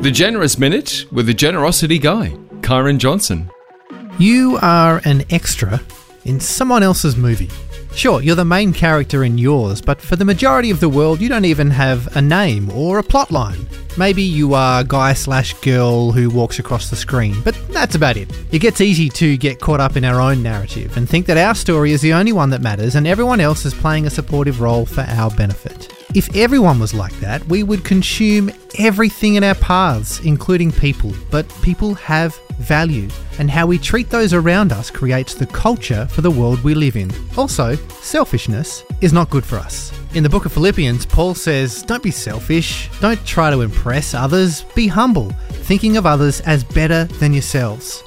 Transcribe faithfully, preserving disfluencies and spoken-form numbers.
The Generous Minute with the Generosity Guy, Kyron Johnson. You are an extra in someone else's movie. Sure, you're the main character in yours, but for the majority of the world, you don't even have a name or a plot line. Maybe you are guy slash girl who walks across the screen, but that's about it. It gets easy to get caught up in our own narrative and think that our story is the only one that matters and everyone else is playing a supportive role for our benefit. If everyone was like that, we would consume everything in our paths, including people. But people have value, and how we treat those around us creates the culture for the world we live in. Also, selfishness is not good for us. In the book of Philippians, Paul says, don't be selfish, don't try to impress others, be humble, thinking of others as better than yourselves.